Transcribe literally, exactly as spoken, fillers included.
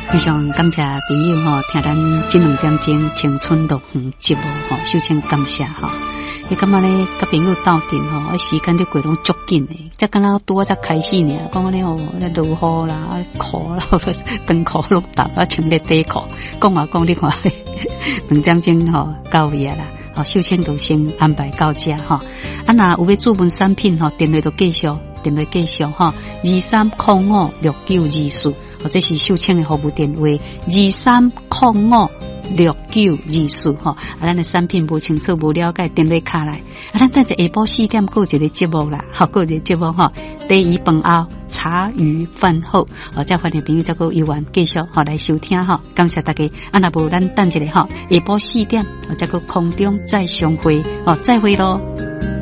非常感谢朋友吼，听咱这两点钟青春乐园节目吼，首先感谢吼。你感觉咧，甲朋友斗阵吼，时间都过拢足紧诶，才敢若拄啊才开始呢，讲咧哦，咧落雨啦，裤啦，长裤落搭啊，穿咧短裤，讲啊讲你看，两点钟吼到位啊啦。好，秀清就先安排到这吼。啊，那有要注文产品吼，电话就继续，电话继续吼，二三零五六九二四，或者是秀清的服务电话二三零五六九二四吼。啊，咱的产品无清楚无了解，电话卡来。啊，咱等下下晡四点过一个节目啦，好，过一个节目吼，第一饭后茶余饭后，哦，再欢迎朋友再个游玩继续吼来收听吼，感谢大家。啊，那无咱等一下吼，下晡四点，哦，再个空中再相会，哦，再会咯。